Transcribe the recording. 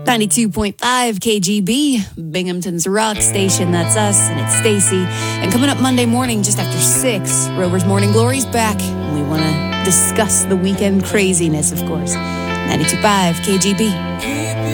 92.5 KGB, Binghamton's rock station. That's us, and it's Stacy. And coming up Monday morning, just after 6, Rover's Morning Glory's back. We want to discuss the weekend craziness, of course. 92.5 KGB.